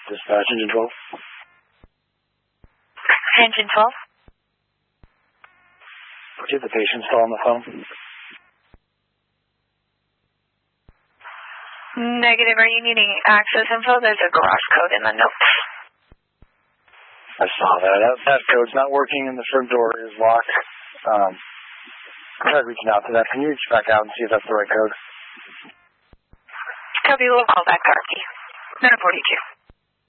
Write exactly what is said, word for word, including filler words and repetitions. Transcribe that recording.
Dispatch, engine twelve. Engine twelve. Get the patient still on the phone. Negative. Are you needing access info? There's a garage code in the notes. I saw that. That, that code's not working and the front door is locked. Um, I tried reaching out to that. Can you reach back out and see if that's the right code? Copy. We'll call back, Garkey. nine forty-two.